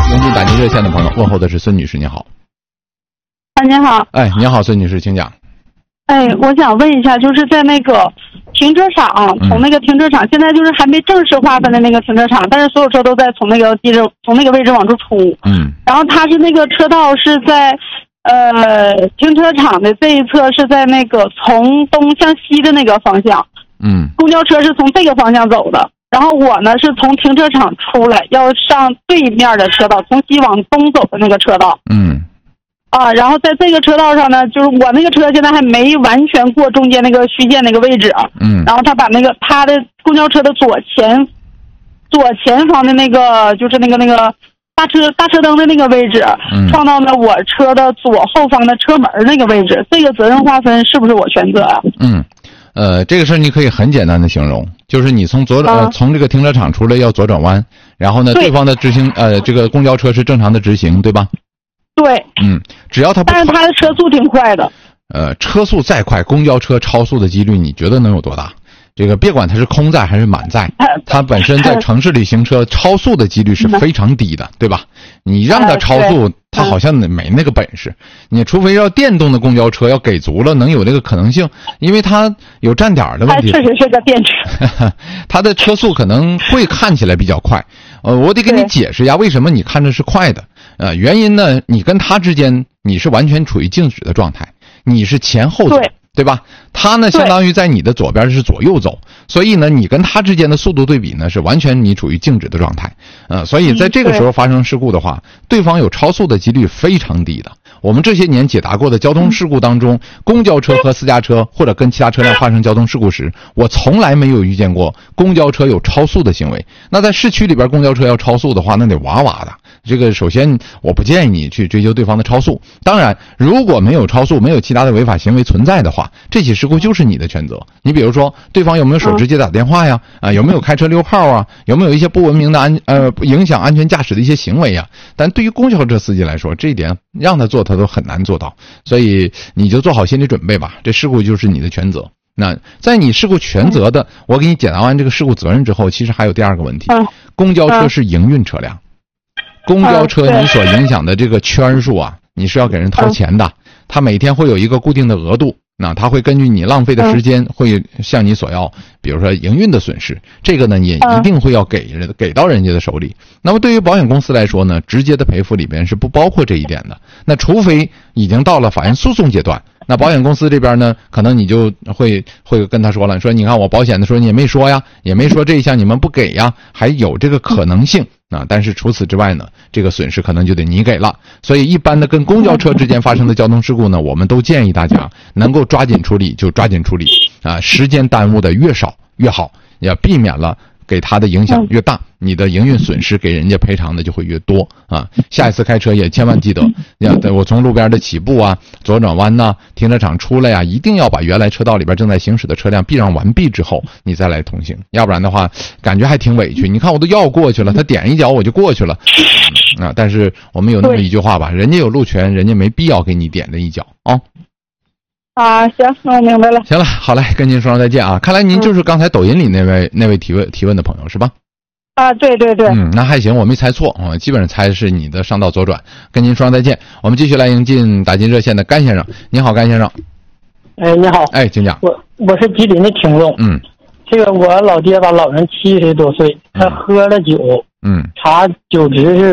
迎进打进热线的朋友，问候的是孙女士，你好。 您好。 哎，你好，孙女士，请讲。 哎，我想问一下，就是在那个停车场，从那个停车场，现在就是还没正式划分的那个停车场，但是所有车都在从那个位置往出出。然后它是那个车道是在停车场的这一侧是在那个从东向西的那个方向。公交车是从这个方向走的。然后我呢是从停车场出来，要上对面的车道，从西往东走的那个车道。然后在这个车道上呢，就是我那个车现在还没完全过中间那个虚线那个位置。然后他把他的公交车的左前方的那个就是那个大车灯的那个位置，放到了我车的左后方的车门那个位置。这个责任划分是不是我全责啊？ 这个事儿你可以很简单的形容，就是你从从这个停车场出来要左转弯，然后呢，对方的这个公交车是正常的直行，对吧？对。只要他不， 但是他的车速挺快的。 车速再快，公交车超速的几率你觉得能有多大？这个别管它是空载还是满载，它本身在城市里行车超速的几率是非常低的，对吧？你让它超速，它好像没那个本事。你除非要电动的公交车要给足了，能有这个可能性，因为它有站点的问题。 它确实是个电车。 它的车速可能会看起来比较快。我得给你解释一下为什么你看着是快的。原因呢，你跟他之间你是完全处于静止的状态，你是前后走。对吧？他呢，相当于在你的左边是左右走，所以呢，你跟他之间的速度对比呢，是完全你处于静止的状态。所以在这个时候发生事故的话，对方有超速的几率非常低的。我们这些年解答过的交通事故当中，公交车和私家车或者跟其他车辆发生交通事故时，我从来没有遇见过公交车有超速的行为。那在市区里边公交车要超速的话，那得哇哇的。这个首先我不建议你去追究对方的超速，当然如果没有超速，没有其他的违法行为存在的话，这起事故就是你的全责。你比如说对方有没有手直接打电话呀，有没有开车溜号啊，有没有一些不文明的影响安全驾驶的一些行为呀。但对于公交车司机来说，这一点让他做他都很难做到，所以你就做好心理准备吧，这事故就是你的全责。那在你事故全责的我给你解答完这个事故责任之后，其实还有第二个问题，公交车是营运车辆，公交车你所影响的这个圈数啊，你是要给人掏钱的，他每天会有一个固定的额度，那他会根据你浪费的时间会向你索要比如说营运的损失，这个呢也一定会要给到人家的手里。那么对于保险公司来说呢，直接的赔付里边是不包括这一点的，那除非已经到了法院诉讼阶段，那保险公司这边呢，可能你就会跟他说了，说你看我保险的时候你也没说呀，也没说这一项你们不给呀，还有这个可能性啊。但是除此之外呢，这个损失可能就得你给了。所以一般的跟公交车之间发生的交通事故呢，我们都建议大家能够抓紧处理就抓紧处理啊，时间耽误的越少越好，也避免了给他的影响越大，你的营运损失给人家赔偿的就会越多啊！下一次开车也千万记得，我从路边的起步啊、左转弯呐、停车场出来呀，一定要把原来车道里边正在行驶的车辆避让完毕之后，你再来通行，要不然的话，感觉还挺委屈。你看我都要过去了，他点一脚我就过去了啊！但是我们有那么一句话吧，人家有路权，人家没必要给你点这一脚啊。 行，那我明白了。 行了，好嘞，跟您说声再见啊！看来您就是刚才抖音里那位提问的朋友是吧？ 对对对。 那还行，我没猜错啊，基本上猜的是你的上道左转。跟您说声再见，我们继续来迎进打进热线的甘先生。你好，甘先生。 你好。 请讲。 我是吉林的听众。这个我老爹吧，老人70多岁，他喝了酒，查酒值是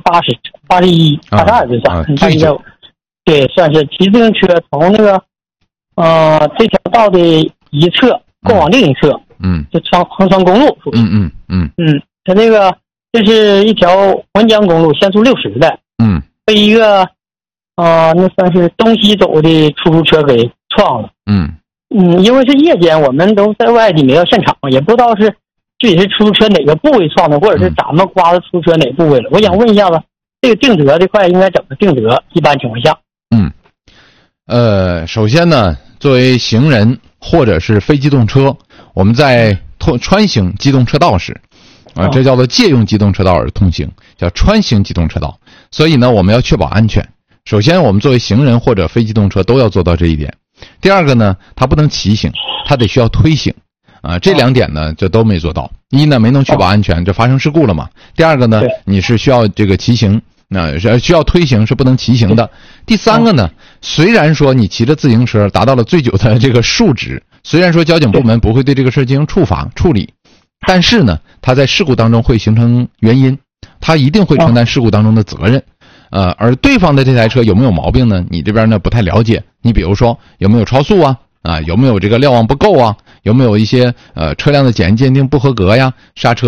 81%，就算很低的。对，算是骑自行车从那个这条道的一侧过往另一侧，就横穿公路。他那个这是一条环江公路，限速60的，被一个那算是东西走的出租车给撞了。因为是夜间，我们都在外地没有现场，也不知道是具体是出租车哪个部位撞的，或者是咱们刮的出租车哪部位了。我想问一下子，这个定责这块应该怎么定责？一般情况下。 首先呢，作为行人或者是非机动车，我们在穿行机动车道时，这叫做借用机动车道而通行，叫穿行机动车道。所以呢，我们要确保安全。首先，我们作为行人或者非机动车都要做到这一点。第二个呢，它不能骑行，它得需要推行。 这2点呢就都没做到。一呢没能确保安全，这发生事故了嘛。第二个呢，你是需要这个骑行，需要推行，是不能骑行的。第三个呢，虽然说你骑着自行车达到了醉酒的这个数值，虽然说交警部门不会对这个事进行处理，但是呢，它在事故当中会形成原因，它一定会承担事故当中的责任。而对方的这台车有没有毛病呢？你这边呢不太了解。你比如说有没有超速啊？有没有这个瞭望不够啊？有没有一些车辆的检验鉴定不合格呀？刹车